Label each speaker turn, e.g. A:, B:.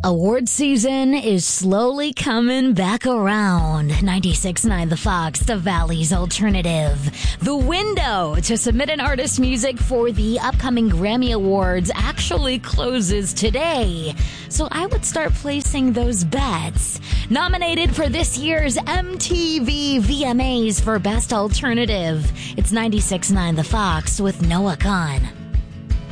A: Award season is slowly coming back around. 96.9 The Fox, the Valley's alternative. The window to submit an artist's music for the upcoming Grammy Awards actually closes today. So I would start placing those bets. Nominated for this year's MTV VMAs for Best Alternative, it's 96.9 The Fox with Noah Khan.